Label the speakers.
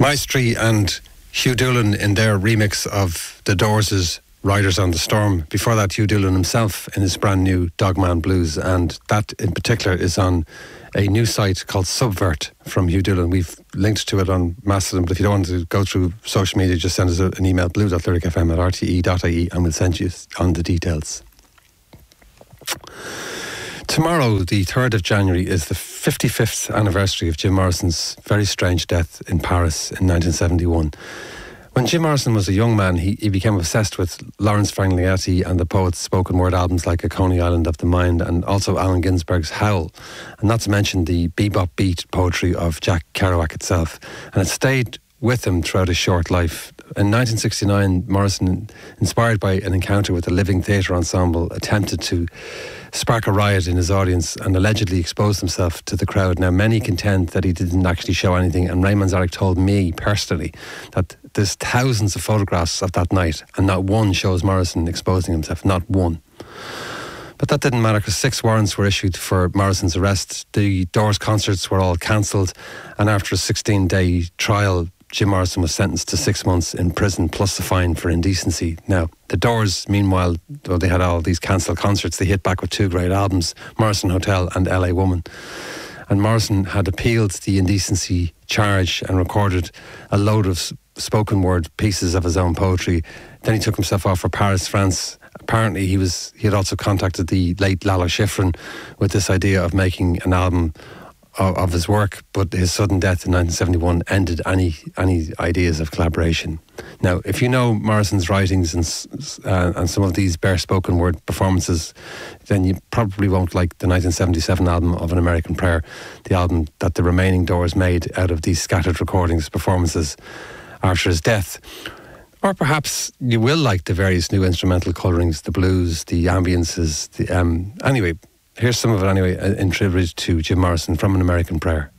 Speaker 1: Maestri and Hugh Doolan in their remix of The Doors' Riders on the Storm. Before that, Hugh Doolan himself in his brand new Dogman Blues, and that in particular is on a new site called Subvert from Hugh Doolan. We've linked to it on Mastodon, but if you don't want to go through social media, just send us an email, blue.lyricfm@rte.ie, and we'll send you on the details. Tomorrow, the 3rd of January, is the 55th anniversary of Jim Morrison's very strange death in Paris in 1971. When Jim Morrison was a young man, he became obsessed with Lawrence Ferlinghetti and the poet's spoken word albums like A Coney Island of the Mind, and also Allen Ginsberg's Howl, and not to mention the bebop beat poetry of Jack Kerouac itself. And it stayed with him throughout his short life. In 1969, Morrison, inspired by an encounter with the Living Theatre Ensemble, attempted to spark a riot in his audience and allegedly exposed himself to the crowd. Now, many contend that he didn't actually show anything, and Ray Manzarek told me personally that there's thousands of photographs of that night and not one shows Morrison exposing himself, not one. But that didn't matter, because 6 warrants were issued for Morrison's arrest. The Doors concerts were all cancelled, and after a 16-day trial, Jim Morrison was sentenced to 6 months in prison plus a fine for indecency. Now, the Doors, meanwhile, though they had all these cancelled concerts, they hit back with 2 great albums, Morrison Hotel and LA Woman. And Morrison had appealed the indecency charge and recorded a load of spoken word pieces of his own poetry. Then he took himself off for Paris, France. Apparently he had also contacted the late Lalo Schifrin with this idea of making an album of his work, but his sudden death in 1971 ended any ideas of collaboration. Now, if you know Morrison's writings and some of these bare spoken word performances, then you probably won't like the 1977 album of An American Prayer, the album that the remaining Doors made out of these scattered recordings, performances after his death. Or perhaps you will like the various new instrumental colourings, the blues, the ambiences. Anyway, here's some of it anyway, in tribute to Jim Morrison from An American Prayer.